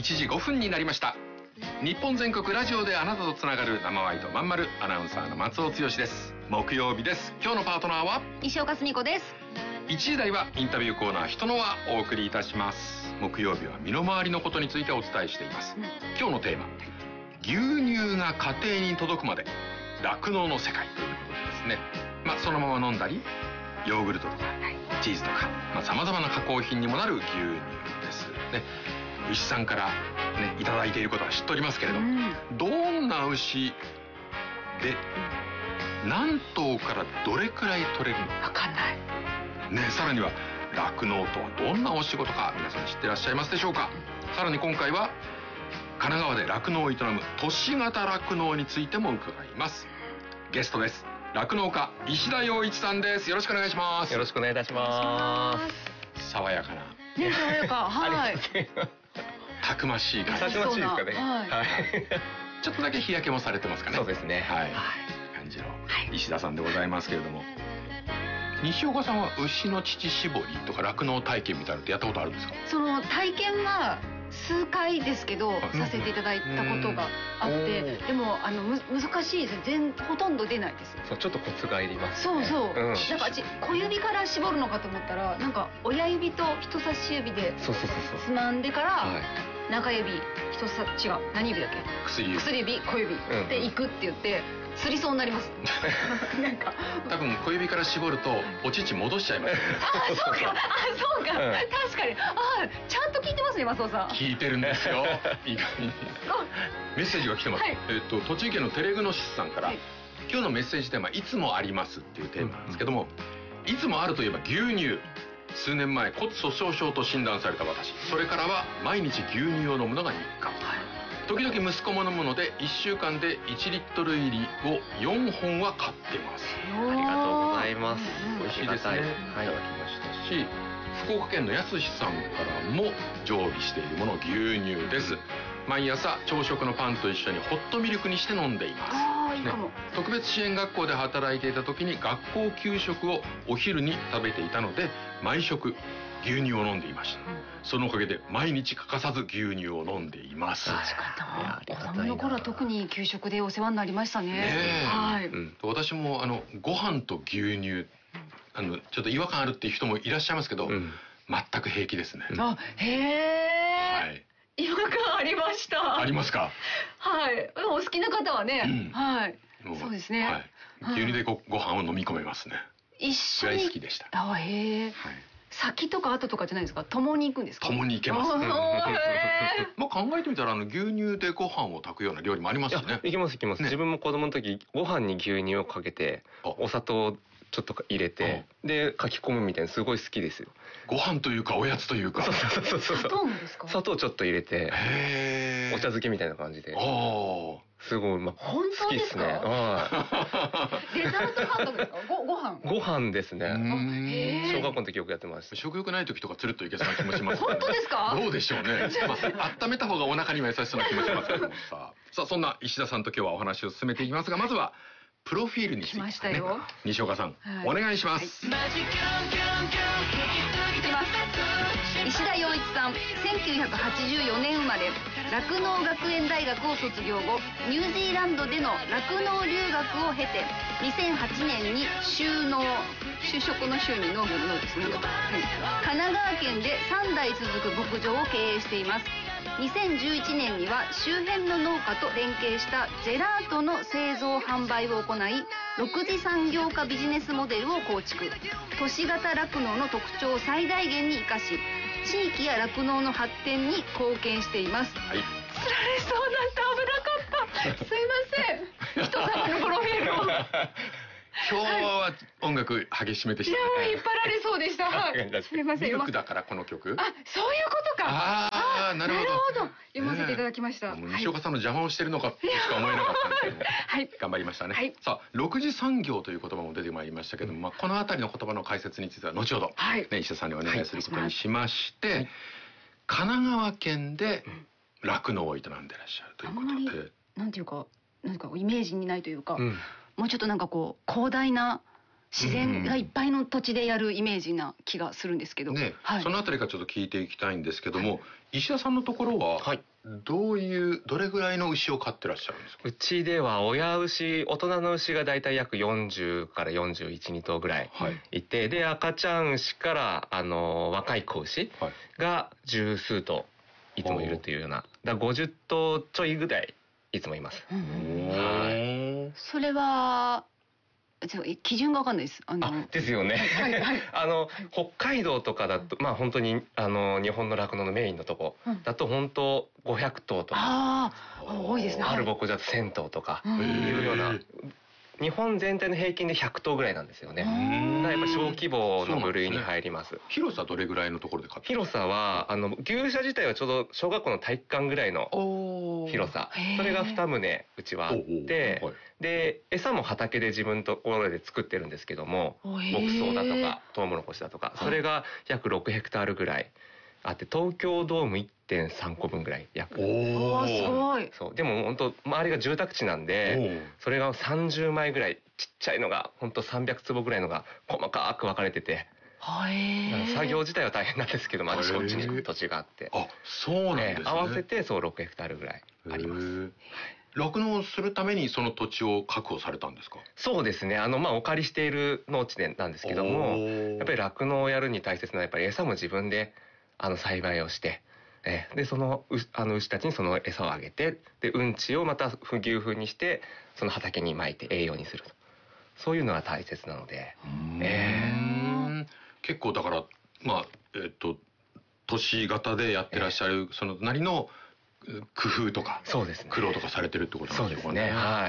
時5分になりました。日本全国ラジオであなたとつながる生ワイドまんまる、アナウンサーの松尾剛です。木曜日です。今日のパートナーは石岡澄子です。 1時台はインタビューコーナー人の輪お送りいたします。木曜日は身の回りのことについてお伝えしています。今日のテーマ、牛乳が家庭に届くまで酪農の世界ということでですね、そのまま飲んだりヨーグルトとかチーズとか様々な加工品にもなる牛乳ですね。牛さんからねいただいていることは知っておりますけれども、どんな牛で何頭からどれくらい取れるのかわかんないね。さらには酪農とはどんなお仕事か皆さん知ってらっしゃいますでしょうか。さらに今回は神奈川で酪農を営む都市型酪農についても伺います。ゲストです。酪農家石田洋一さんです。よろしくお願いします。 よろしくお願いいたします。 爽やかなね、爽やかはい。 たくましい感じ。 たくましいですかね。 はい。 ちょっとだけ日焼けもされてますかね。 そうですね。 はい。感じの石田さんでございますけれども、西岡さんは牛の乳搾りとか酪農体験みたいなのってやったことあるんですか？ その体験は数回ですけどさせていただいたことがあって、でも難しいです。ほとんど出ないです。 そう、ちょっとコツがいりますね。 そう、なんか小指から絞るのかと思ったら、なんか親指と人差し指でつまんでから中指、人差違う何指だっけ？薬指、小指でいくって言って。釣りそうになります。なんか多分小指から絞るとお乳戻しちゃいますよね。 そうか、確かに。ちゃんと聞いてますね、松尾さん。 聞いてるんですよ。意外にメッセージが来てます。栃木県のテレグノシスさんから、今日のメッセージテーマいつもありますっていうテーマなんですけども、いつもあるといえば牛乳。数年前骨粗鬆症と診断された私、それからは毎日牛乳を飲むのが日課。時々息子も飲むので1週間で1リットル入りを4本は買ってます。 ありがとうございます。 美味しいですね。いただきましたし、福岡県のやすしさんからも常備しているもの牛乳です。毎朝朝食のパンと一緒にホットミルクにして飲んでいます。 いいかも。 特別支援学校で働いていた時に学校給食をお昼に食べていたので毎食牛乳を飲んでいました。そのおかげで毎日欠かさず牛乳を飲んでいます。 確かに子供の頃は特に給食でお世話になりましたね。 私もご飯と牛乳ちょっと違和感あるっていう人もいらっしゃいますけど、全く平気ですね。 違和感ありました。 ありますか？ はい。お好きな方はね、はい。そうですね。 牛乳でご飯を飲み込めますね。 一緒に。 大好きでした。 先とか後とかじゃないですか。共に行くんですか？ 共に行けます。考えてみたら牛乳でご飯を炊くような料理もありますしね。 いけます。自分も子供の時ご飯に牛乳をかけてお砂糖ちょっと入れてでかき込むみたいな、すごい好きですよ。 ご飯というかおやつというか。 そう。 砂糖もですか？ 砂糖ちょっと入れてお茶漬けみたいな感じで。すごい本当ですか？デザート感覚ですか？ご飯ですね。小学校の時よくやってました。 食欲ない時とかつるっといけそうな気もします。 本当ですか？ どうでしょうね。温めた方がお腹には優しそうな気もしますけどもさあ、そんな石田さんと今日はお話を進めていきますが、まずはプロフィールについて来ましたよ。 西岡さん、お願いします。 石田洋一さん、1984年生まれ、酪農学園大学を卒業後、ニュージーランドでの酪農留学を経て、2008年に就職の就に農業の農ですね。神奈川県で3代続く牧場を経営しています。2011年には周辺の農家と連携したジェラートの製造販売を行い、6次産業化ビジネスモデルを構築。都市型酪農の特徴を最大限に生かし、地域や酪農の発展に貢献しています。つられそうなんて危なかった。すいません。人様のプロフィールを。 今日は音楽激しめでしたね。 いや、引っ張られそうでした。すみません。 ミルクだからこの曲。 そういうことか。なるほど。読ませていただきました。 西岡さんの邪魔をしてるのかってしか思えなかったんですけども、頑張りましたね。さあ、6次産業という言葉も出てまいりましたけども、このあたりの言葉の解説については後ほど石田さんにお願いすることにしまして、神奈川県で酪農を営んでらっしゃるということで、 なんていうかイメージにないというか。もうちょっとなんかこう広大な自然がいっぱいの土地でやるイメージな気がするんですけど、 ね、 はい、 そのあたりからちょっと聞いていきたいんですけども、石田さんのところは、 はい、 どれぐらいの牛を飼ってらっしゃるんですか？ うちでは親牛、大人の牛がだいたい約40から41、2頭ぐらいいて、で赤ちゃん牛から若い子牛が十数頭いつもいるというような、だから50頭ちょいぐらいいつもいます。 はい、それは基準がわかんないです。 ですよね。 はいはい、 北海道とかだと、まあ本当に日本の酪農のメインのとこだと本当500頭とか、 多いですね。 ある牧場だと1000頭とかいうような、日本全体の平均で100頭ぐらいなんですよね。だからやっぱり小規模の部類に入ります。 広さどれぐらいのところで飼ってる？ 広さは牛舎自体はちょうど小学校の体育館ぐらいの広さ、それが2棟うちはあって、で餌も畑で自分のところで作ってるんですけども、牧草だとかトウモロコシだとか、それが約6ヘクタールぐらいあって、東京ドーム 1.3 個分ぐらい約。 すごい。 そうでも本当周りが住宅地なんで、それが30枚ぐらいちっちゃいのが本当300坪ぐらいのが細かく分かれてて、作業自体は大変なんですけども、あちこちに土地があって、 そうなんですね。 合わせてそう6ヘクタールぐらいあります。 酪農をするためにその土地を確保されたんですか？そうですね。 お借りしている農地なんですけども、やっぱり酪農をやるに大切なのはやっぱり餌も自分で栽培をして、でその牛たちにその餌をあげて、でうんちをまた牛糞にしてその畑に撒いて栄養にすると、そういうのが大切なので、 結構だから都市型でやってらっしゃるそのなりの工夫とか、そうですね、苦労とかされてるってことなんでしょうかね。はい。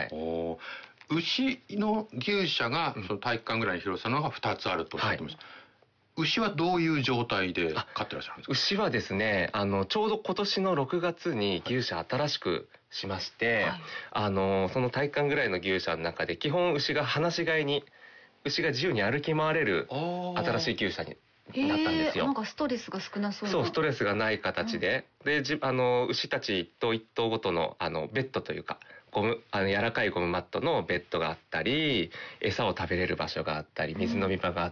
牛の牛舎がその体育館ぐらいの広さのが2つあるとおっしゃってました。牛はどういう状態で飼ってらっしゃるんですか？牛はですね、ちょうど今年の6月に牛舎新しくしまして、その体育館ぐらいの牛舎の中で基本牛が放し飼いに、牛が自由に歩き回れる新しい牛舎になったんですよ。 なんかストレスが少なそうな。 そう、ストレスがない形で、で牛たち一頭一頭ごとのベッドというか柔らかいゴムマットのベッドがあったり、餌を食べれる場所があったり、水飲み場があっ